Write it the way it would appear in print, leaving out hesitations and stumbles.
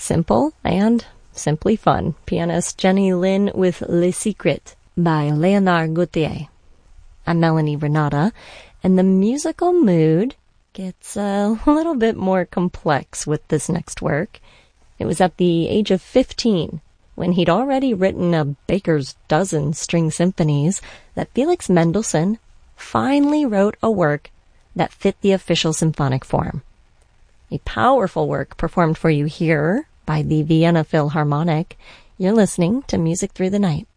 Simple and simply fun. Pianist Jenny Lin with Le Secret by Leonard Gautier. I'm Melanie Renata, and the musical mood gets a little bit more complex with this next work. It was at the age of 15, when he'd already written a baker's dozen string symphonies, that Felix Mendelssohn finally wrote a work that fit the official symphonic form. A powerful work performed for you here by the Vienna Philharmonic. You're listening to Music Through the Night.